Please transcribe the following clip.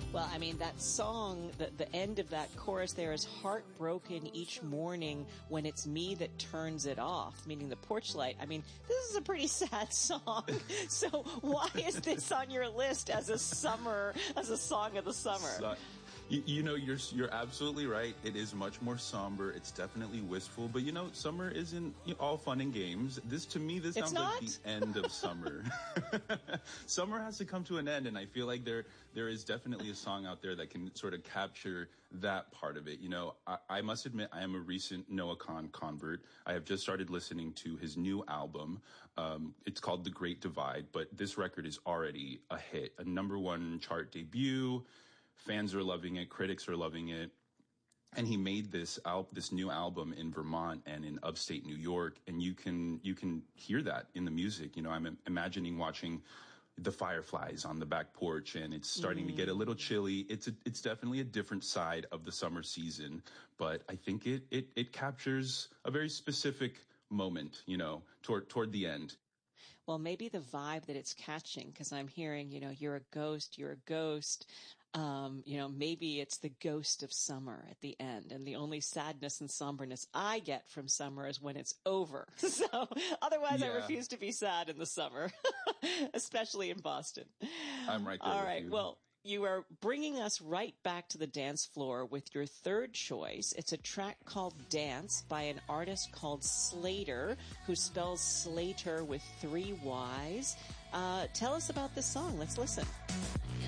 Well, I mean, that song, the end of that chorus there is heartbroken each morning when it's me that turns it off, meaning the porch light. I mean, this is a pretty sad song. So why is this on your list as a song of the summer? You're absolutely right. It is much more somber. It's definitely wistful. But, summer isn't all fun and games. This sounds like the end of summer. Summer has to come to an end, and I feel like there is definitely a song out there that can sort of capture that part of it. I must admit I am a recent Noah Kahan convert. I have just started listening to his new album. It's called The Great Divide, but this record is already a hit, a #1 chart debut. Fans are loving it. Critics are loving it. And he made this new album in Vermont and in upstate New York. And you can hear that in the music. I'm imagining watching the fireflies on the back porch, and it's starting to get a little chilly. It's definitely a different side of the summer season, but I think it captures a very specific moment, toward the end. Well, maybe the vibe that it's catching, because I'm hearing, you're a ghost. Maybe it's the ghost of summer at the end, and the only sadness and somberness I get from summer is when it's over. So otherwise, I refuse to be sad in the summer, especially in Boston. I'm right there. All with right. you. Well, you are bringing us right back to the dance floor with your third choice. It's a track called Dance by an artist called Slater, who spells Slater with 3 Y's. Tell us about this song. Let's listen.